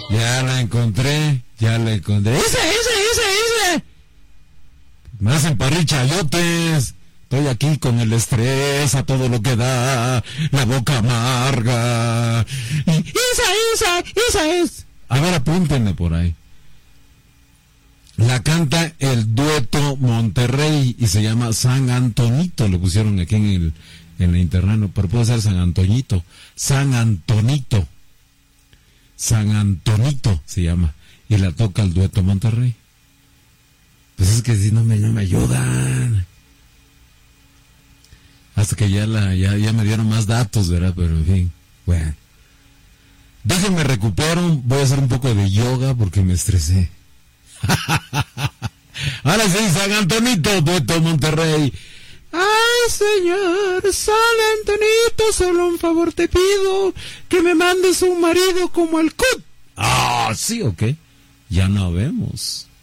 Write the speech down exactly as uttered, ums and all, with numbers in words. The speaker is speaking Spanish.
Ya la encontré, ya la encontré. ¡Ese, ese, ese, ese! Me hacen parir chayotes. Estoy aquí con el estrés a todo lo que da, la boca amarga. Y esa, esa, esa es. A ver, apúntenme por ahí. La canta el dueto Monterrey y se llama San Antonito. Le pusieron aquí en el en la internet, no, pero puede ser San Antoñito. San Antonito. San Antonito se llama. Y la toca el dueto Monterrey. Pues es que si no me, no me ayudan. Hasta que ya la ya, ya me dieron más datos, ¿verdad? Pero en fin, bueno. Déjenme recupero, voy a hacer un poco de yoga porque me estresé. Ahora sí, San Antonito, dueto Monterrey. Ay, señor, San Antonito, solo un favor te pido, que me mandes un marido como el Cut. Ah, sí, ok. Ya no vemos.